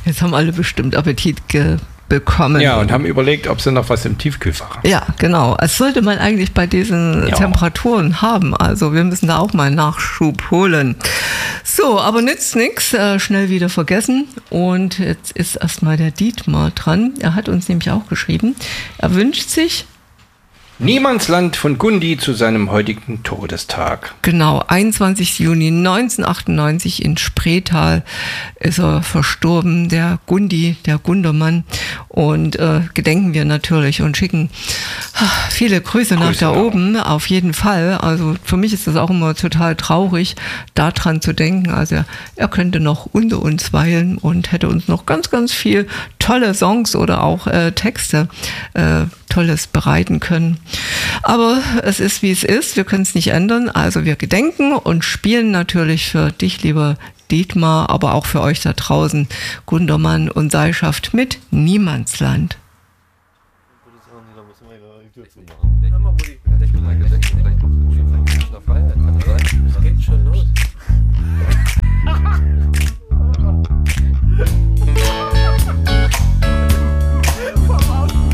Jetzt haben alle bestimmt Appetit bekommen. Ja, und haben überlegt, ob sie noch was im Tiefkühlfach haben. Ja, genau. Das sollte man eigentlich bei diesen Temperaturen haben. Also wir müssen da auch mal Nachschub holen. So, aber nützt nichts. Schnell wieder vergessen. Und jetzt ist erstmal der Dietmar dran. Er hat uns nämlich auch geschrieben. Er wünscht sich Niemandsland von Gundi zu seinem heutigen Todestag. Genau, 21. Juni 1998 in Spreetal ist er verstorben, der Gundi, der Gundermann. Und gedenken wir natürlich und schicken viele Grüße nach da oben, auf jeden Fall. Also für mich ist das auch immer total traurig, daran zu denken. Also er könnte noch unter uns weilen und hätte uns noch ganz, ganz viel tolle Songs oder auch Texte Tolles bereiten können. Aber es ist, wie es ist. Wir können es nicht ändern. Also wir gedenken und spielen natürlich für dich, lieber Dietmar, aber auch für euch da draußen, Gundermann und Seilschaft mit Niemandsland.